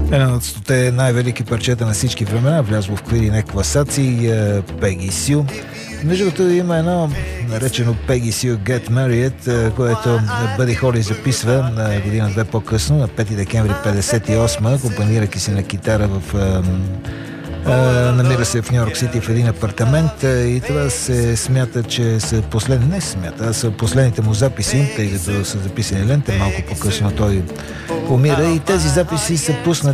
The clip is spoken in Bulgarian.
Едно от 100 най-велики парчета на всички времена, влязло в какви класации, Пеги Сю. Между другото има едно наречено Peggy Sue Get Married, което Бъди Холи записва на година-две по-късно, на 5 декември 58, компонирайки си на китара намира се в Нью-Йорк Сити в един апартамент и това се смята, че са са последните му записи, тъй като са записани ленте, малко по-късно той умира и тези записи са пуснати